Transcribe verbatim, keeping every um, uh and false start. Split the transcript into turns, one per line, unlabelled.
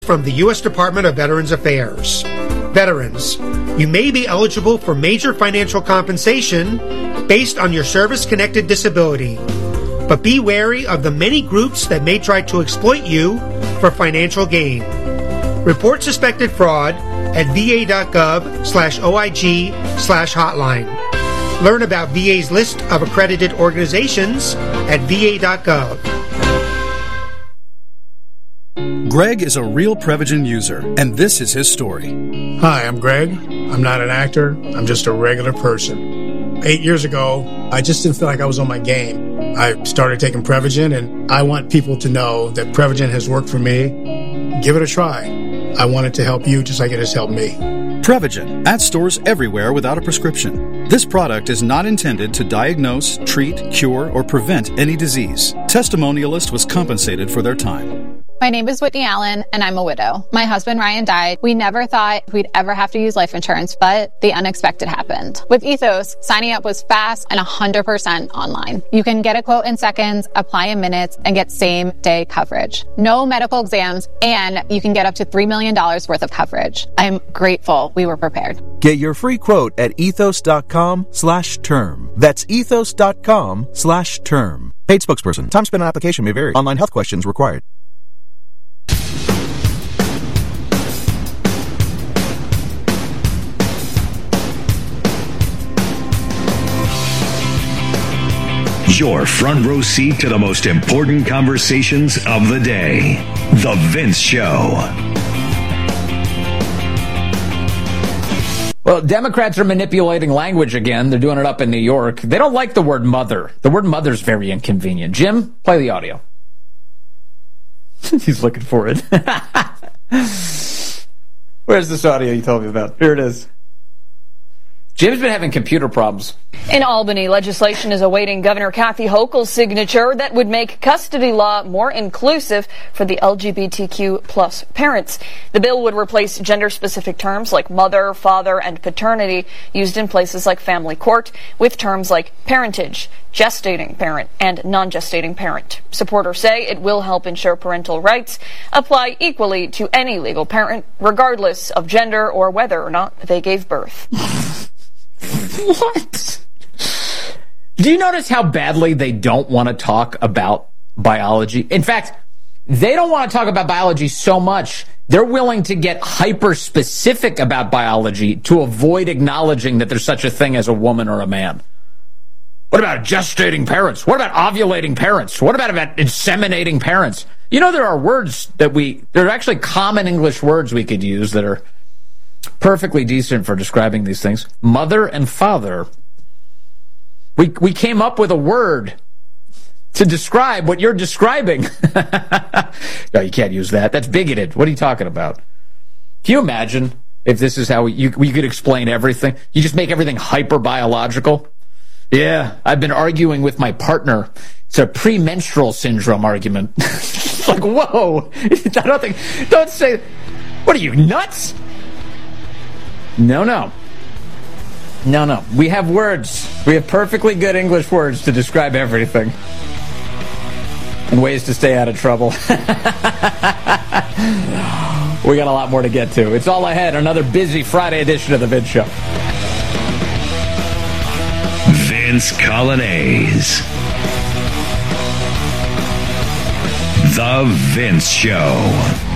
from the U S Department of Veterans Affairs. Veterans, you may be eligible for major financial compensation based on your service-connected disability, but be wary of the many groups that may try to exploit you for financial gain. Report suspected fraud at va.gov slash OIG slash hotline. Learn about V A's list of accredited organizations at va dot gov.
Greg is a real Prevagen user, and this is his story.
Hi, I'm Greg. I'm not an actor. I'm just a regular person. Eight years ago, I just didn't feel like I was on my game. I started taking Prevagen, and I want people to know that Prevagen has worked for me. Give it a try. I want it to help you just like it has helped me.
Prevagen, at stores everywhere without a prescription. This product is not intended to diagnose, treat, cure, or prevent any disease. Testimonialist was compensated for their time.
My name is Whitney Allen, and I'm a widow. My husband, Ryan, died. We never thought we'd ever have to use life insurance, but the unexpected happened. With Ethos, signing up was fast and one hundred percent online. You can get a quote in seconds, apply in minutes, and get same-day coverage. No medical exams, and you can get up to three million dollars worth of coverage. I'm grateful we were prepared.
Get your free quote at ethos.com slash term. That's ethos.com slash term. Paid spokesperson. Time spent on application may vary. Online health questions required.
Your front row seat to the most important conversations of the day. The Vince Show.
Well, Democrats are manipulating language again. They're doing it up in New York. They don't like the word mother. The word mother is very inconvenient. Jim, play the audio. He's looking for it. Where's this audio you told me about? Here it is. Jim's been having computer problems.
In Albany, legislation is awaiting Governor Kathy Hochul's signature that would make custody law more inclusive for the L G B T Q plus parents. The bill would replace gender-specific terms like mother, father, and paternity used in places like family court with terms like parentage, gestating parent, and non-gestating parent. Supporters say it will help ensure parental rights apply equally to any legal parent, regardless of gender or whether or not they gave birth.
What? Do you notice how badly they don't want to talk about biology? In fact, they don't want to talk about biology so much, they're willing to get hyper-specific about biology to avoid acknowledging that there's such a thing as a woman or a man. What about gestating parents? What about ovulating parents? What about, about inseminating parents? You know, there are words that we, there are actually common English words we could use that are perfectly decent for describing these things. Mother and father. We we came up with a word to describe what you're describing. No, you can't use that. That's bigoted. What are you talking about? Can you imagine if this is how we, you, we could explain everything? You just make everything hyper-biological? Yeah, I've been arguing with my partner. It's a premenstrual syndrome argument. It's like, whoa. I don't think, don't say, what are you, nuts? No, no. No, no. We have words. We have perfectly good English words to describe everything. And ways to stay out of trouble. We got a lot more to get to. It's all ahead. Another busy Friday edition of The Vince Show.
Vince Coglianese. The Vince Show.